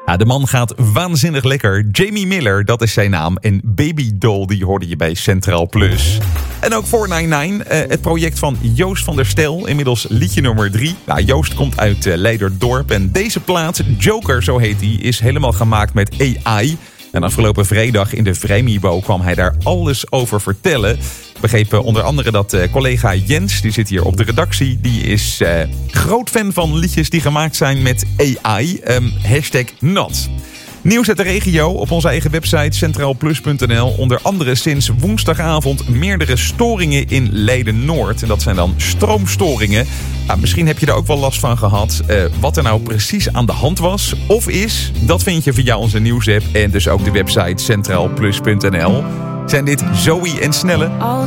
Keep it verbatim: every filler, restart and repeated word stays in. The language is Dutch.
Ja, de man gaat waanzinnig lekker. Jamie Miller, dat is zijn naam. En Baby Doll, die hoorde je bij Centraal Plus. En ook vier negen negen, uh, het project van Joost van der Stel. Inmiddels liedje nummer drie. Nou, Joost komt uit uh, Leiderdorp. En deze plaat, Joker, zo heet die, is helemaal gemaakt met A I. En afgelopen vrijdag in de Vrijmibo kwam hij daar alles over vertellen. Ik begreep uh, onder andere dat uh, collega Jens, die zit hier op de redactie, die is uh, groot fan van liedjes die gemaakt zijn met A I. Um, hashtag not. Nieuws uit de regio op onze eigen website centraalplus punt n l. Onder andere sinds woensdagavond meerdere storingen in Leiden-Noord. En dat zijn dan stroomstoringen. Nou, misschien heb je er ook wel last van gehad. Uh, wat er nou precies aan de hand was of is, dat vind je via onze nieuwsapp en dus ook de website centraalplus punt n l. Zijn dit Zoe en Snelle? Als